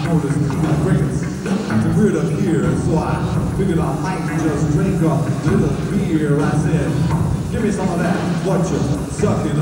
noticed the crickets. It's weird up here, so I figured I might just drink a little beer. I said, give me some of that, what you sucking